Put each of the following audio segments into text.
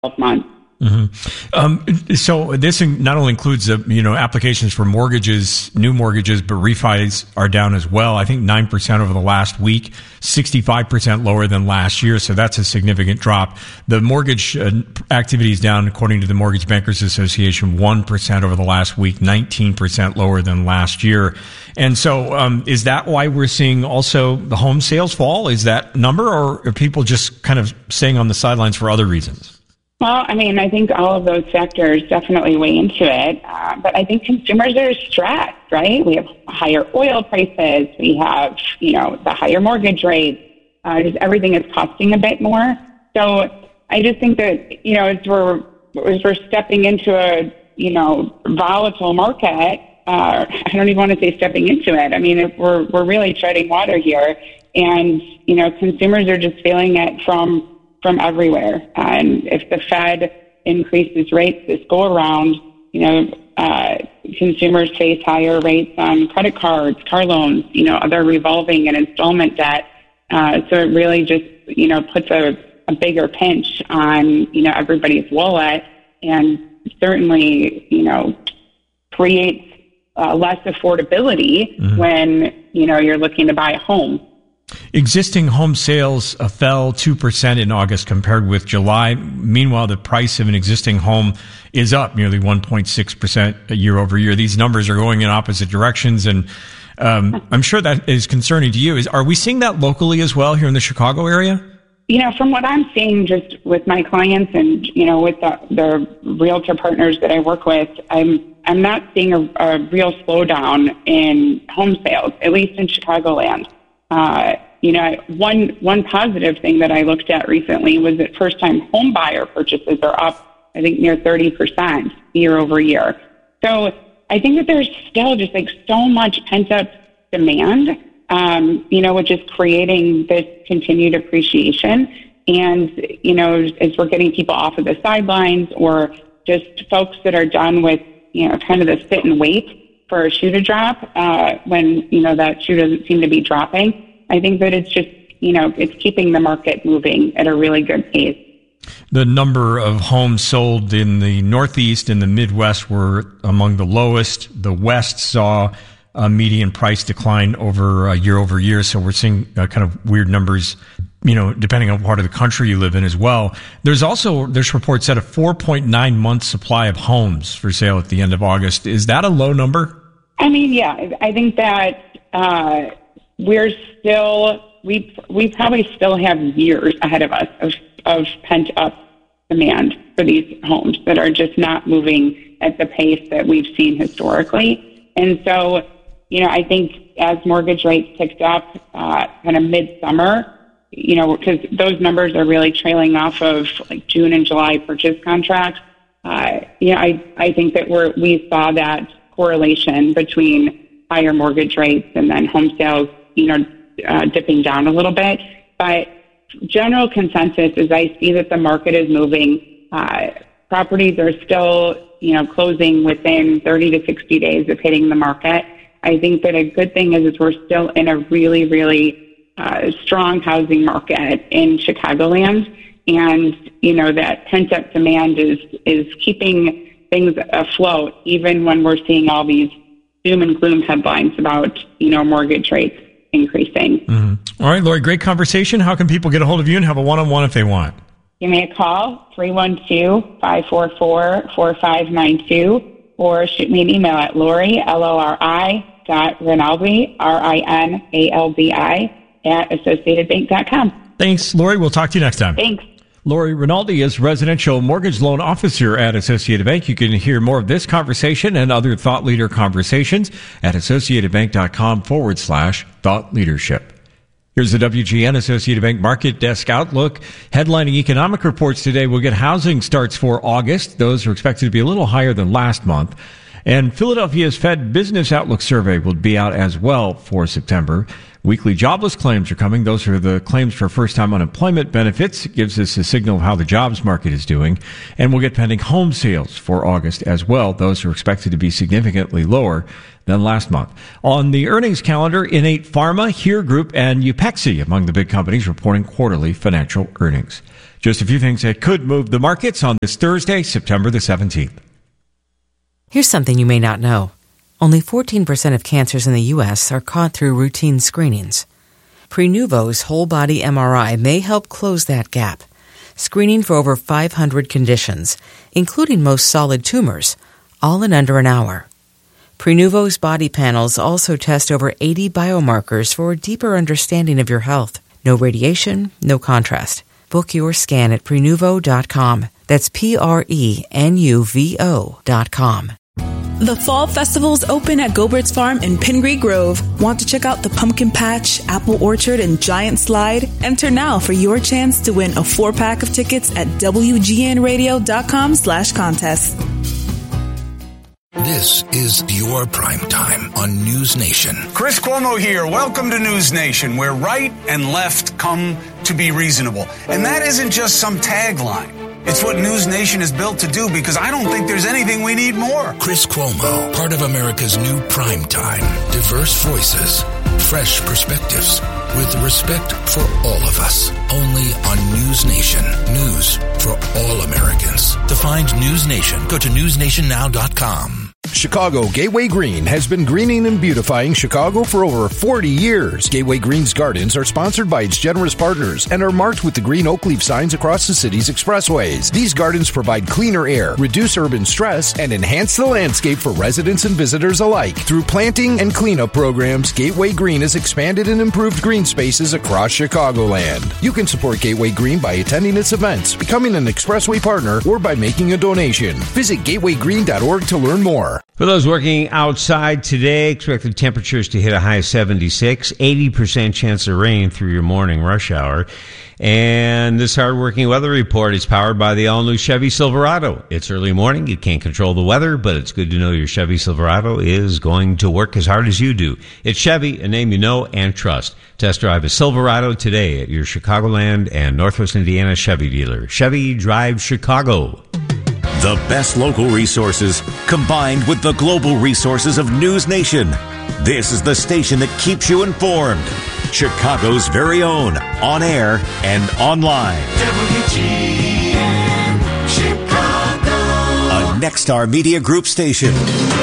12 months. So this not only includes, applications for mortgages, new mortgages, but refis are down as well. I think 9% over the last week, 65% lower than last year. So that's a significant drop. The mortgage activity is down, according to the Mortgage Bankers Association, 1% over the last week, 19% lower than last year. And so, is that why we're seeing also the home sales fall? Is that number, or are people just kind of staying on the sidelines for other reasons? Well, I mean, I think all of those factors definitely weigh into it. But I think consumers are stressed, right? We have higher oil prices. We have, the higher mortgage rates. Just everything is costing a bit more. So I just think that, as we're stepping into a, volatile market, I don't even want to say stepping into it. I mean, we're really treading water here. And, consumers are just feeling it from everywhere. And if the Fed increases rates this go around, consumers face higher rates on credit cards, car loans, other revolving and installment debt. So it really just, puts a bigger pinch on, everybody's wallet, and certainly, creates less affordability when, you're looking to buy a home. Existing home sales fell 2% in August compared with July. Meanwhile, the price of an existing home is up nearly 1.6% year over year. These numbers are going in opposite directions, and I'm sure that is concerning to you. Are we seeing that locally as well here in the Chicago area? From what I'm seeing just with my clients and, with the realtor partners that I work with, I'm not seeing a real slowdown in home sales, at least in Chicagoland. One positive thing that I looked at recently was that first-time home buyer purchases are up, I think, near 30% year over year. So I think that there's still just so much pent-up demand, which is creating this continued appreciation. And, as we're getting people off of the sidelines, or just folks that are done with, kind of the sit and wait for a shoe to drop when, that shoe doesn't seem to be dropping. I think that it's just, it's keeping the market moving at a really good pace. The number of homes sold in the Northeast and the Midwest were among the lowest. The West saw a median price decline over year. So we're seeing kind of weird numbers, depending on what part of the country you live in as well. There's reports that a 4.9 month supply of homes for sale at the end of August. Is that a low number? I mean, yeah, I think that we probably still have years ahead of us of pent up demand for these homes that are just not moving at the pace that we've seen historically. And so, I think as mortgage rates ticked up kind of midsummer, because those numbers are really trailing off of June and July purchase contracts. I think that we saw that correlation between higher mortgage rates and then home sales, dipping down a little bit. But general consensus is I see that the market is moving. Properties are still, closing within 30 to 60 days of hitting the market. I think that a good thing is we're still in a really, really strong housing market in Chicagoland. And, that pent-up demand is keeping things afloat, even when we're seeing all these doom and gloom headlines about, mortgage rates increasing. Mm-hmm. All right, Lori, great conversation. How can people get a hold of you and have a one-on-one if they want? Give me a call, 312-544-4592, or shoot me an email at Lori, LORI.Rinaldi, RINALDI, at AssociatedBank.com. Thanks, Lori. We'll talk to you next time. Thanks. Lori Rinaldi is Residential Mortgage Loan Officer at Associated Bank. You can hear more of this conversation and other thought leader conversations at AssociatedBank.com/thought leadership. Here's the WGN Associated Bank Market Desk Outlook. Headlining economic reports today, we'll get housing starts for August. Those are expected to be a little higher than last month. And Philadelphia's Fed Business Outlook Survey will be out as well for September. Weekly jobless claims are coming. Those are the claims for first-time unemployment benefits. It gives us a signal of how the jobs market is doing. And we'll get pending home sales for August as well. Those are expected to be significantly lower than last month. On the earnings calendar, Innate Pharma, Here Group, and Upexi among the big companies reporting quarterly financial earnings. Just a few things that could move the markets on this Thursday, September the 17th. Here's something you may not know. Only 14% of cancers in the U.S. are caught through routine screenings. Prenuvo's whole-body MRI may help close that gap, screening for over 500 conditions, including most solid tumors, all in under an hour. Prenuvo's body panels also test over 80 biomarkers for a deeper understanding of your health. No radiation, no contrast. Book your scan at Prenuvo.com. That's Prenuvo.com. The Fall Festival's open at Gobert's Farm in Pingree Grove. Want to check out the pumpkin patch, apple orchard, and giant slide? Enter now for your chance to win a 4-pack of tickets at WGNradio.com/contest. This is your prime time on News Nation. Chris Cuomo here. Welcome to News Nation, where right and left come to be reasonable. And that isn't just some tagline. It's what News Nation is built to do, because I don't think there's anything we need more. Chris Cuomo, part of America's new prime time. Diverse voices, fresh perspectives, with respect for all of us. Only on News Nation. News for all Americans. To find News Nation, go to newsnationnow.com. Chicago Gateway Green has been greening and beautifying Chicago for over 40 years. Gateway Green's gardens are sponsored by its generous partners and are marked with the green oak leaf signs across the city's expressways. These gardens provide cleaner air, reduce urban stress, and enhance the landscape for residents and visitors alike. Through planting and cleanup programs, Gateway Green has expanded and improved green spaces across Chicagoland. You can support Gateway Green by attending its events, becoming an expressway partner, or by making a donation. Visit gatewaygreen.org to learn more. For those working outside today, expected temperatures to hit a high of 76, 80% chance of rain through your morning rush hour. And this hard-working weather report is powered by the all-new Chevy Silverado. It's early morning. You can't control the weather, but it's good to know your Chevy Silverado is going to work as hard as you do. It's Chevy, a name you know and trust. Test drive a Silverado today at your Chicagoland and Northwest Indiana Chevy dealer. Chevy Drive Chicago. The best local resources combined with the global resources of News Nation. This is the station that keeps you informed. Chicago's very own, on air and online. WGN Chicago. A Nexstar Media Group station.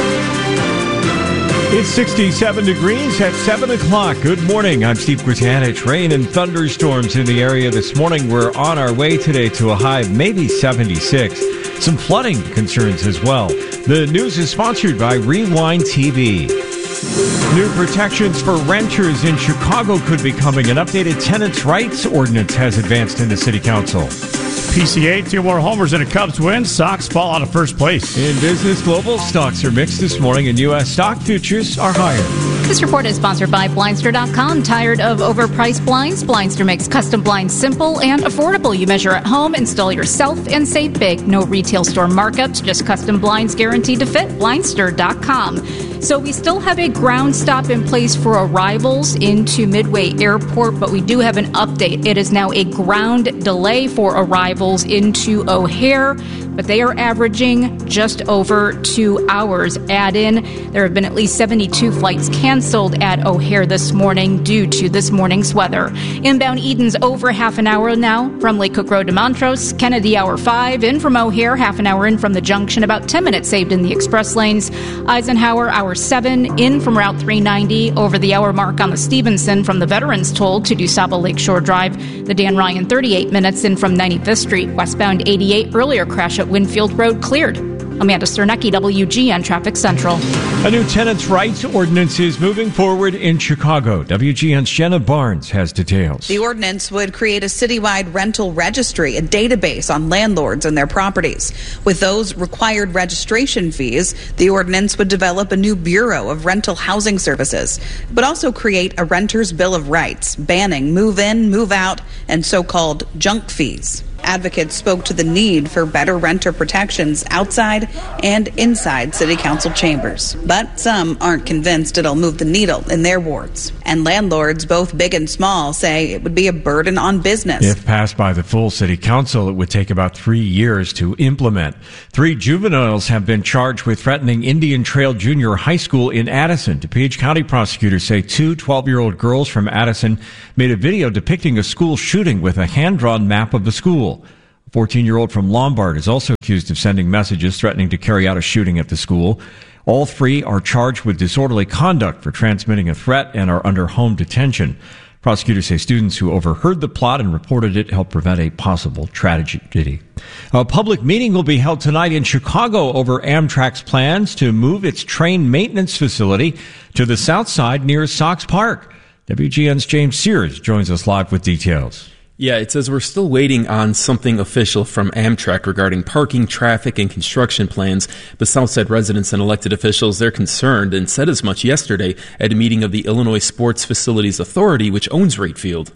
It's 67 degrees at 7 o'clock. Good morning. I'm Steve Grzanich. Rain and thunderstorms in the area this morning. We're on our way today to a high of maybe 76. Some flooding concerns as well. The news is sponsored by Rewind TV. New protections for renters in Chicago could be coming. An updated tenants' rights ordinance has advanced in the city council. PCA, 2 more homers and a Cubs win. Sox fall out of first place. In Business Global, stocks are mixed this morning and U.S. stock futures are higher. This report is sponsored by Blindster.com. Tired of overpriced blinds? Blindster makes custom blinds simple and affordable. You measure at home, install yourself, and save big. No retail store markups, just custom blinds guaranteed to fit. Blindster.com. So we still have a ground stop in place for arrivals into Midway Airport, but we do have an update. It is now a ground delay for arrivals into O'Hare, but they are averaging just over 2 hours. Add in, there have been at least 72 flights canceled at O'Hare this morning due to this morning's weather. Inbound Eden's over half an hour now from Lake Cook Road to Montrose. Kennedy, hour 5. In from O'Hare, half an hour in from the junction. About 10 minutes saved in the express lanes. Eisenhower, hour 7. In from Route 390 over the hour mark on the Stevenson from the Veterans Toll to DuSable Lakeshore Drive. The Dan Ryan, 38 minutes in from 95th Street. Westbound 88, earlier crash at Winfield Road cleared. Amanda Sternecki, WGN Traffic Central. A new tenants' rights ordinance is moving forward in Chicago. WGN's Jenna Barnes has details. The ordinance would create a citywide rental registry, a database on landlords and their properties. With those required registration fees, the ordinance would develop a new Bureau of Rental Housing Services, but also create a renter's bill of rights, banning move-in, move-out, and so-called junk fees. Advocates spoke to the need for better renter protections outside and inside city council chambers. But some aren't convinced it'll move the needle in their wards. And landlords, both big and small, say it would be a burden on business. If passed by the full city council, it would take about 3 years to implement. 3 juveniles have been charged with threatening Indian Trail Junior High School in Addison. DuPage County prosecutors say 2 12-year-old girls from Addison made a video depicting a school shooting with a hand-drawn map of the school. A 14-year-old from Lombard is also accused of sending messages threatening to carry out a shooting at the school. All 3 are charged with disorderly conduct for transmitting a threat and are under home detention. Prosecutors say students who overheard the plot and reported it helped prevent a possible tragedy. A public meeting will be held tonight in Chicago over Amtrak's plans to move its train maintenance facility to the south side near Sox Park. WGN's James Sears joins us live with details. Yeah, it says we're still waiting on something official from Amtrak regarding parking, traffic, and construction plans. But Southside residents and elected officials, they're concerned and said as much yesterday at a meeting of the Illinois Sports Facilities Authority, which owns Wright Field.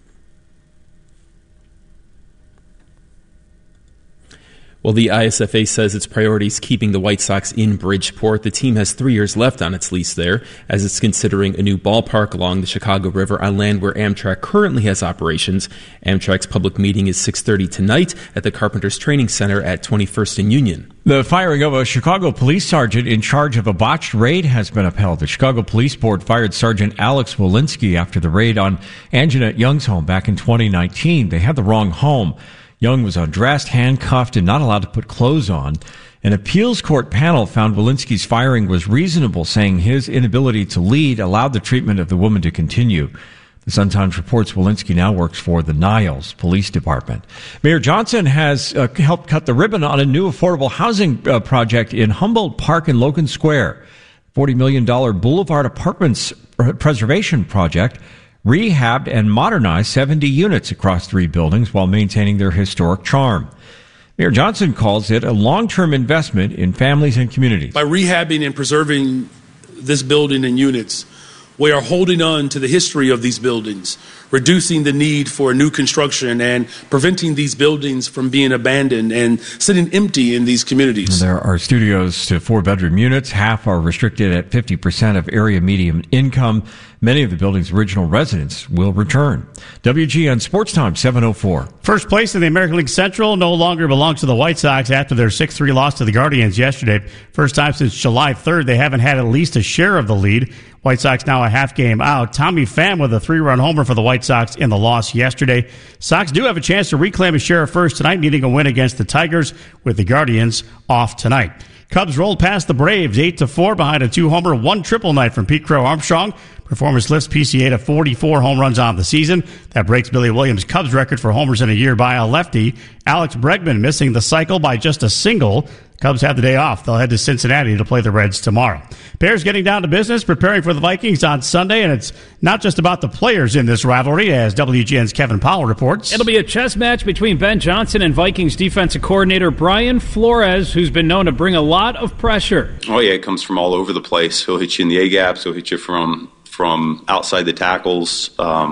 Well, the ISFA says its priority is keeping the White Sox in Bridgeport. The team has 3 years left on its lease there, as it's considering a new ballpark along the Chicago River on land where Amtrak currently has operations. Amtrak's public meeting is 6:30 tonight at the Carpenters Training Center at 21st and Union. The firing of a Chicago police sergeant in charge of a botched raid has been upheld. The Chicago Police Board fired Sergeant Alex Walensky after the raid on Anjanette Young's home back in 2019. They had the wrong home. Young was undressed, handcuffed, and not allowed to put clothes on. An appeals court panel found Walensky's firing was reasonable, saying his inability to lead allowed the treatment of the woman to continue. The Sun-Times reports Walensky now works for the Niles Police Department. Mayor Johnson has helped cut the ribbon on a new affordable housing project in Humboldt Park in Logan Square. $40 million Boulevard Apartments preservation project rehabbed and modernized 70 units across 3 buildings while maintaining their historic charm. Mayor Johnson calls it a long-term investment in families and communities. By rehabbing and preserving this building and units, we are holding on to the history of these buildings, reducing the need for new construction and preventing these buildings from being abandoned and sitting empty in these communities. There are studios to 4-bedroom units. Half are restricted at 50% of area median income. Many of the building's original residents will return. WGN Sports Time, 7:04. First place in the American League Central no longer belongs to the White Sox after their 6-3 loss to the Guardians yesterday. First time since July 3rd they haven't had at least a share of the lead. White Sox now a half game out. Tommy Pham with a 3-run homer for the White Sox in the loss yesterday. Sox do have a chance to reclaim a share of first tonight, needing a win against the Tigers with the Guardians off tonight. Cubs rolled past the Braves 8-4 behind a 2-homer, 1 triple night from Pete Crow Armstrong. Performance lifts PCA to 44 home runs on the season. That breaks Billy Williams' Cubs record for homers in a year by a lefty. Alex Bregman missing the cycle by just a single. Cubs have the day off. They'll head to Cincinnati to play the Reds tomorrow. Bears getting down to business, preparing for the Vikings on Sunday, and it's not just about the players in this rivalry, as WGN's Kevin Powell reports. It'll be a chess match between Ben Johnson and Vikings defensive coordinator Brian Flores, who's been known to bring a lot of pressure. Oh, yeah, it comes from all over the place. He'll hit you in the A-gaps. He'll hit you from outside the tackles.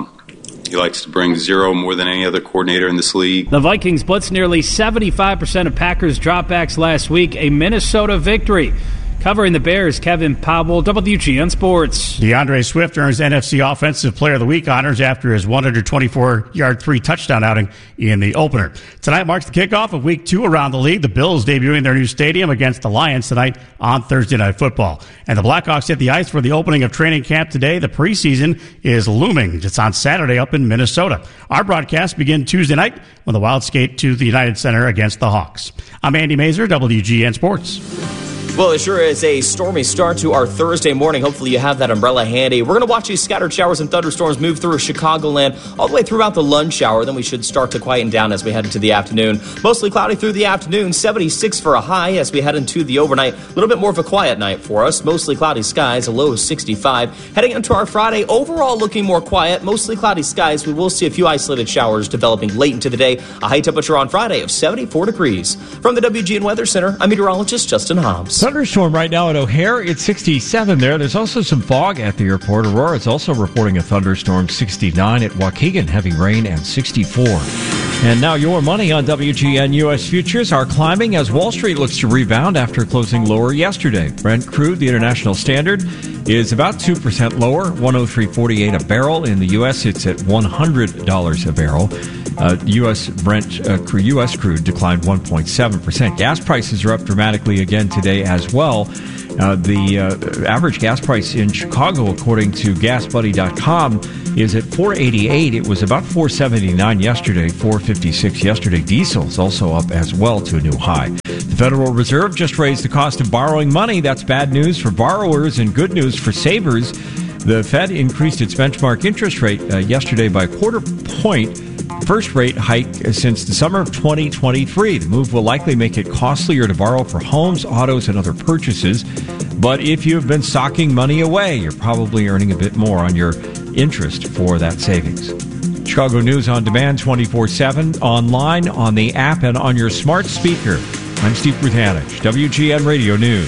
He likes to bring zero more than any other coordinator in this league. The Vikings blitzed nearly 75% of Packers dropbacks last week, a Minnesota victory. Covering the Bears, Kevin Powell, WGN Sports. DeAndre Swift earns NFC Offensive Player of the Week honors after his 124-yard 3-touchdown outing in the opener. Tonight marks the kickoff of Week 2 around the league. The Bills debuting their new stadium against the Lions tonight on Thursday Night Football. And the Blackhawks hit the ice for the opening of training camp today. The preseason is looming. It's on Saturday up in Minnesota. Our broadcasts begin Tuesday night when the Wild skate to the United Center against the Hawks. I'm Andy Mazer, WGN Sports. Well, it sure is a stormy start to our Thursday morning. Hopefully you have that umbrella handy. We're going to watch these scattered showers and thunderstorms move through Chicagoland all the way throughout the lunch hour. Then we should start to quieten down as we head into the afternoon. Mostly cloudy through the afternoon, 76 for a high as we head into the overnight. A little bit more of a quiet night for us. Mostly cloudy skies, a low of 65. Heading into our Friday, overall looking more quiet. Mostly cloudy skies. We will see a few isolated showers developing late into the day. A high temperature on Friday of 74 degrees. From the WGN Weather Center, I'm meteorologist Justin Hobbs. Thunderstorm right now at O'Hare. It's 67 there. There's also some fog at the airport. Aurora is also reporting a thunderstorm. 69 at Waukegan. Heavy rain and 64. And now your money on WGN U.S. futures are climbing as Wall Street looks to rebound after closing lower yesterday. Brent crude, the international standard, is about 2% lower, 103.48 a barrel. In the U.S., it's at $100 a barrel. U.S. U.S. crude declined 1.7%. Gas prices are up dramatically again today as well. The average gas price in Chicago, according to GasBuddy.com, is at $4.88. It was about $4.79 yesterday, $4.56 yesterday. Diesel's also up as well to a new high. The Federal Reserve just raised the cost of borrowing money. That's bad news for borrowers and good news for savers. The Fed increased its benchmark interest rate yesterday by a quarter point. First rate hike since the summer of 2023. The move will likely make it costlier to borrow for homes, autos, and other purchases. But if you've been stocking money away, you're probably earning a bit more on your interest for that savings. Chicago News on Demand 24/7, online, on the app, and on your smart speaker. I'm Steve Pruthanich, WGN Radio News.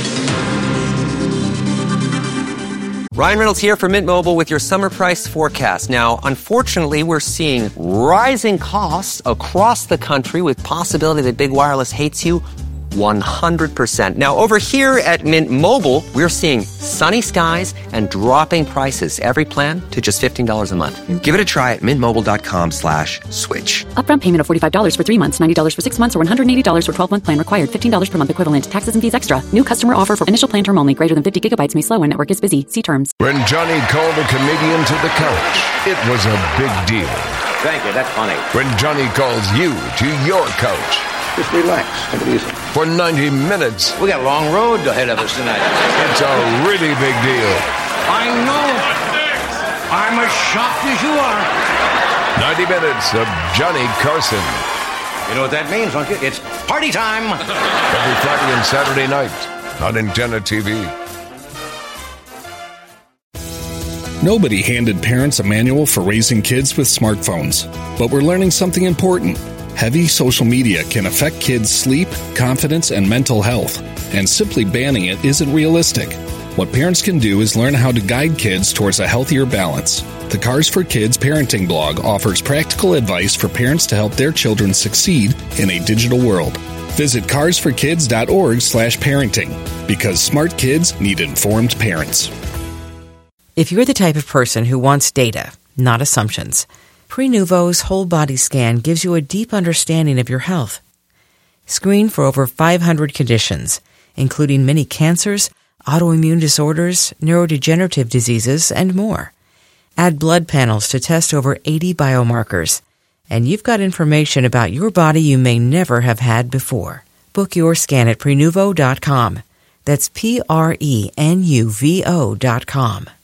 Ryan Reynolds here for Mint Mobile with your summer price forecast. Now, unfortunately, we're seeing rising costs across the country with possibility that big wireless hates you 100%. Now, over here at Mint Mobile, we're seeing sunny skies and dropping prices. Every plan to just $15 a month. Give it a try at mintmobile.com/switch. Upfront payment of $45 for 3 months, $90 for 6 months, or $180 for 12-month plan required. $15 per month equivalent. Taxes and fees extra. New customer offer for initial plan term only. Greater than 50 gigabytes may slow when network is busy. See terms. When Johnny called a comedian to the couch, it was a big deal. Thank you, that's funny. When Johnny calls you to your couch. Just relax, take it easy. For 90 minutes. We got a long road ahead of us tonight. It's a really big deal. I know. I'm as shocked as you are. 90 minutes of Johnny Carson. You know what that means, don't you? It's party time. Every Friday and Saturday night on Antenna TV. Nobody handed parents a manual for raising kids with smartphones. But we're learning something important. Heavy social media can affect kids' sleep, confidence, and mental health, and simply banning it isn't realistic. What parents can do is learn how to guide kids towards a healthier balance. The Cars for Kids parenting blog offers practical advice for parents to help their children succeed in a digital world. Visit carsforkids.org/parenting, because smart kids need informed parents. If you're the type of person who wants data, not assumptions, Prenuvo's whole body scan gives you a deep understanding of your health. Screen for over 500 conditions, including many cancers, autoimmune disorders, neurodegenerative diseases, and more. Add blood panels to test over 80 biomarkers, and you've got information about your body you may never have had before. Book your scan at Prenuvo.com. That's Prenuvo.com.